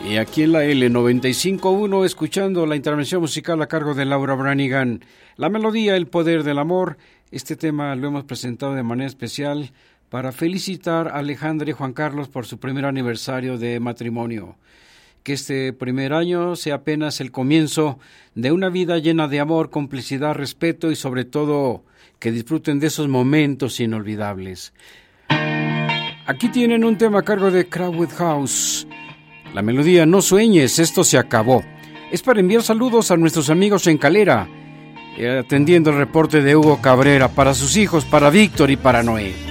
Y aquí en la L95.1, escuchando la intervención musical a cargo de Laura Branigan. La melodía, El Poder del Amor. Este tema lo hemos presentado de manera especial para felicitar a Alejandra y Juan Carlos por su primer aniversario de matrimonio. Que este primer año sea apenas el comienzo de una vida llena de amor, complicidad, respeto y sobre todo que disfruten de esos momentos inolvidables. Aquí tienen un tema a cargo de Crowded House. La melodía No sueñes, esto se acabó. Es para enviar saludos a nuestros amigos en Calera, atendiendo el reporte de Hugo Cabrera, para sus hijos, para Víctor y para Noé.